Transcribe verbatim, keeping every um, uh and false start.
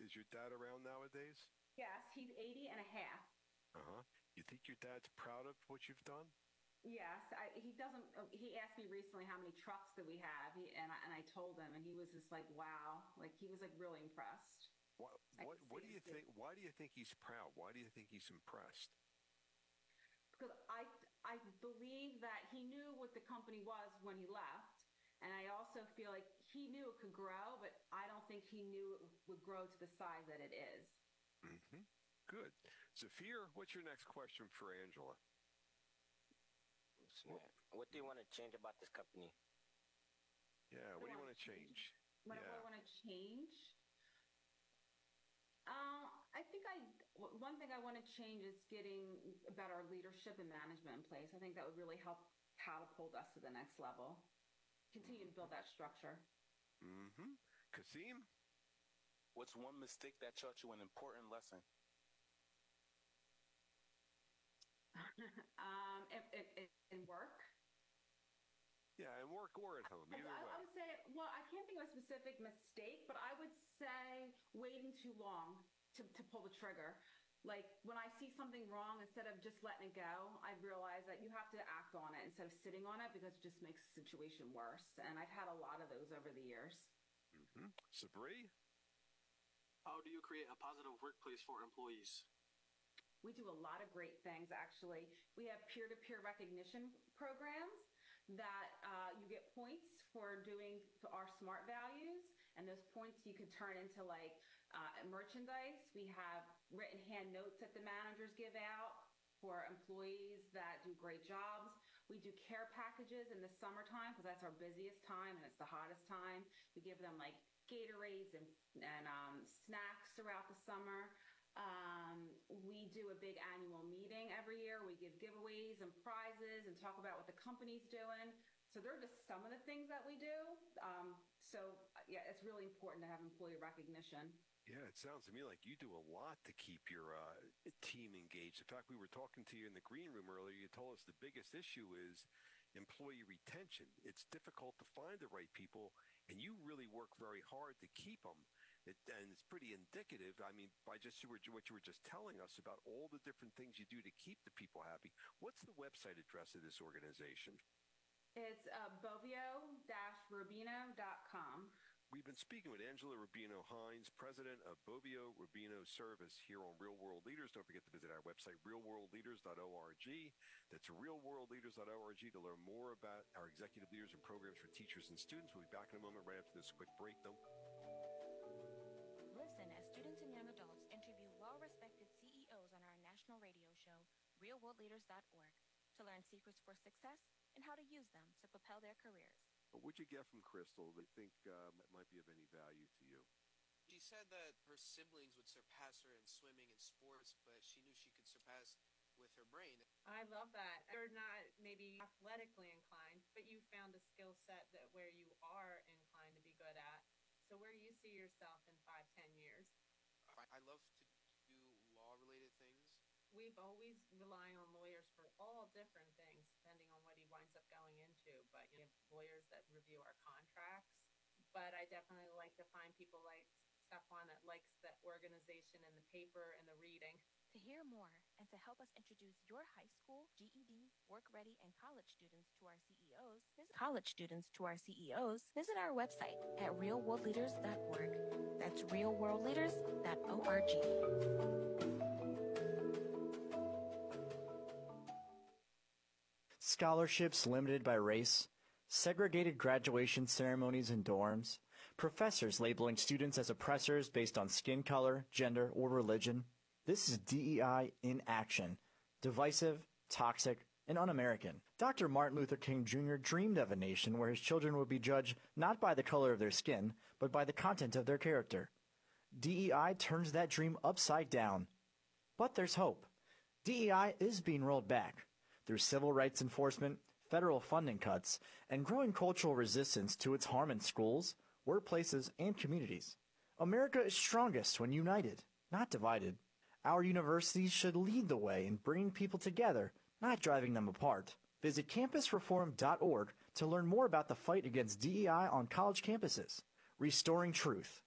Is your dad around nowadays? Yes, he's eighty and a half. Uh-huh. You think your dad's proud of what you've done? Yes, I, he doesn't. uh, He asked me recently how many trucks that we have, he, and I, and I told him, and he was just like, "Wow!" Like he was like really impressed. What I what could what see do him you too. think why do you think he's proud? Why do you think he's impressed? Because I I believe that he knew what the company was when he left, and I also feel like he knew it could grow, but I don't think he knew it would grow to the size that it is. Hmm. Good. Zafir, what's your next question for Angela? What, What do you want to change about this company? yeah, What what do do I you want want to to change? change? What, what I Yeah. want to change? Uh, I think I one thing I want to change is getting better leadership and management in place. I think that would really help catapult us to the next level. Continue to build Hmm. that structure. Hmm. Kasim? What's one mistake that taught you an important lesson? um, in, in, in work, Yeah, and work or at home, I, either I way. would say, well, I can't think of a specific mistake, but I would say waiting too long to, to pull the trigger. Like when I see something wrong, instead of just letting it go, I realize that you have to act on it instead of sitting on it because it just makes the situation worse. And I've had a lot of those over the years. Hmm. Sabri? How do you create a positive workplace for employees? We do a lot of great things, actually. We have peer to peer recognition programs that uh, you get points for doing our SMART values. And those points you can turn into like uh, merchandise. We have written hand notes that the managers give out for employees that do great jobs. We do care packages in the summertime because that's our busiest time and it's the hottest time. We give them like Gatorades and, and um, snacks throughout the summer. Um, we do a big annual meeting every year. We give giveaways and prizes and talk about what the company's doing. So they're just some of the things that we do. Um, so yeah, it's really important to have employee recognition. Yeah, it sounds to me like you do a lot to keep your uh, team engaged. In fact, we were talking to you in the green room earlier. You told us the biggest issue is employee retention. It's difficult to find the right people, and you really work very hard to keep them. It, and it's pretty indicative. I mean, by just you were, what you were just telling us about all the different things you do to keep the people happy. What's the website address of this organization? It's uh, bovio dash rubino dot com. We've been speaking with Angela Rubino Hines, president of Bovio Rubino Service here on Real World Leaders. Don't forget to visit our website, real world leaders dot org. That's real world leaders dot org to learn more about our executive leaders and programs for teachers and students. We'll be back in a moment right after this quick break. Don't Listen as students and young adults interview well-respected C E Os on our national radio show, real world leaders dot org, to learn secrets for success and how to use them to propel their careers. What'd you get from Crystal that you think uh, might be of any value to you? She said that her siblings would surpass her in swimming and sports, but she knew she could surpass with her brain. I love that. You're not maybe athletically inclined, but you found a skill set that where you are inclined to be good at. So where do you see yourself in five, ten years? I love to do law-related things. We've always rely on lawyers for all different things, depending on what he winds up going into. But you have lawyers that review our contracts. But I definitely like to find people like Stefan that likes the organization and the paper and the reading. To hear more and to help us introduce your high school, G E D, work ready, and college students to our C E Os, visit college students to our C E Os, visit our website at real world leaders dot org. That's real world leaders dot org. Scholarships limited by race, segregated graduation ceremonies and dorms, professors labeling students as oppressors based on skin color, gender, or religion. This is D E I in action. Divisive, toxic, and un-American. Doctor Martin Luther King Junior dreamed of a nation where his children would be judged not by the color of their skin, but by the content of their character. D E I turns that dream upside down. But there's hope. D E I is being rolled back through civil rights enforcement, federal funding cuts, and growing cultural resistance to its harm in schools, workplaces, and communities. America is strongest when united, not divided. Our universities should lead the way in bringing people together, not driving them apart. Visit campus reform dot org to learn more about the fight against D E I on college campuses. Restoring truth,